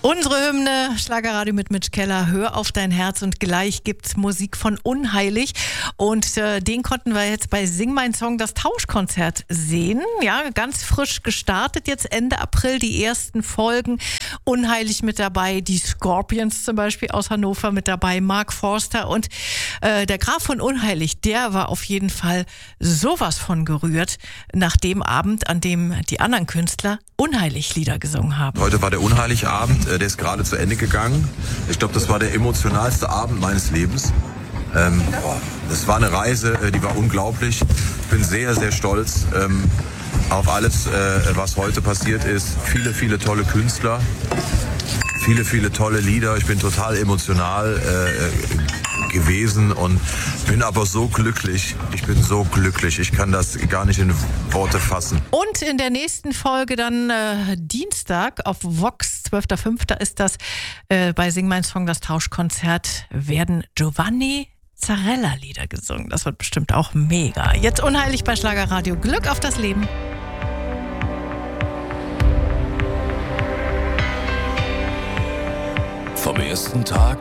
Unsere Hymne, Schlagerradio mit Mitch Keller, hör auf dein Herz, und gleich gibt's Musik von Unheilig, und den konnten wir jetzt bei Sing mein Song, das Tauschkonzert, sehen. Ja, ganz frisch gestartet, jetzt Ende April die ersten Folgen. Unheilig mit dabei, die Scorpions zum Beispiel aus Hannover mit dabei, Mark Forster, und der Graf von Unheilig, der war auf jeden Fall sowas von gerührt nach dem Abend, an dem die anderen Künstler Unheilig-Lieder gesungen haben. Heute war der Unheilig-Abend, der ist gerade zu Ende gegangen. Ich glaube, das war der emotionalste Abend meines Lebens. Das war eine Reise, die war unglaublich. Ich bin sehr, sehr stolz auf alles, was heute passiert ist. Viele, viele tolle Künstler, viele, viele tolle Lieder. Ich bin total emotional gewesen und bin aber so glücklich. Ich bin so glücklich. Ich kann das gar nicht in Worte fassen. Und in der nächsten Folge dann Dienstag auf Vox, 12.05. ist das, bei Sing mein Song, das Tauschkonzert, werden Giovanni Zarella-Lieder gesungen. Das wird bestimmt auch mega. Jetzt Unheilig bei Schlagerradio. Glück auf das Leben. Vom ersten Tag